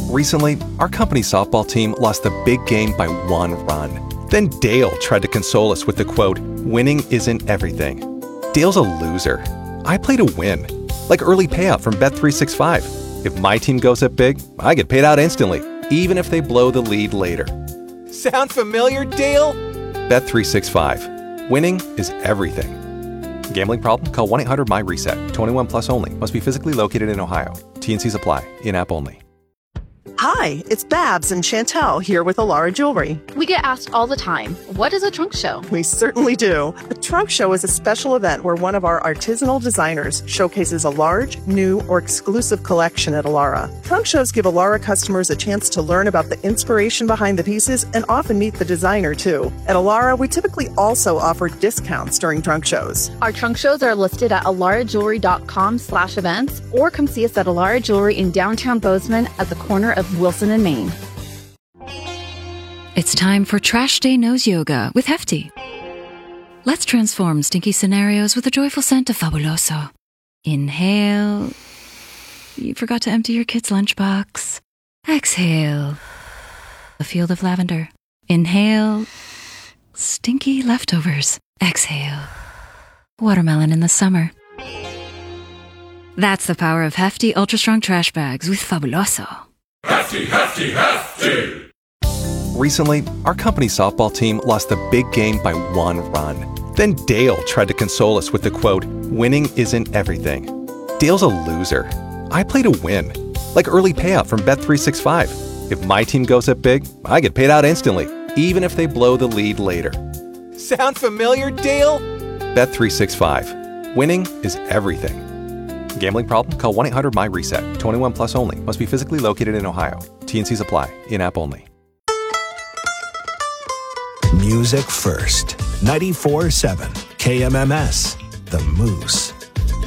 Recently, our company softball team lost the big game by 1 run. Then Dale tried to console us with the quote, "Winning isn't everything." Dale's a loser. I play to win. Like early payout from Bet365. If my team goes up big, I get paid out instantly, even if they blow the lead later. Sound familiar, Dale? Bet365. Winning is everything. Gambling problem? Call 1-800-MY-RESET. 21 plus only. Must be physically located in Ohio. T&Cs apply. In-app only. Hi, it's Babs and Chantel here with Alara Jewelry. We get asked all the time, what is a trunk show? We certainly do. A trunk show is a special event where one of our artisanal designers showcases a large, new, or exclusive collection at Alara. Trunk shows give Alara customers a chance to learn about the inspiration behind the pieces and often meet the designer too. At Alara, we typically also offer discounts during trunk shows. Our trunk shows are listed at alarajewelry.com/events or come see us at Alara Jewelry in downtown Bozeman at the corner of Wilson and Main. It's time for Trash Day Nose Yoga with Hefty. Let's transform stinky scenarios with a joyful scent of Fabuloso. Inhale. You forgot to empty your kid's lunchbox. Exhale. A field of lavender. Inhale. Stinky leftovers. Exhale. Watermelon in the summer. That's the power of Hefty Ultra Strong Trash Bags with Fabuloso. Hefty, hefty, hefty! Recently, our company softball team lost the big game by 1 run. Then Dale tried to console us with the quote, "Winning isn't everything." Dale's a loser. I play to win. Like early payout from Bet365. If my team goes up big, I get paid out instantly, even if they blow the lead later. Sound familiar, Dale? Bet365. Winning is everything. Gambling problem? Call 1-800-MY-RESET. 21 plus only. Must be physically located in Ohio. T&Cs apply. In-app only. Music first. 94.7 KMMS. The Moose.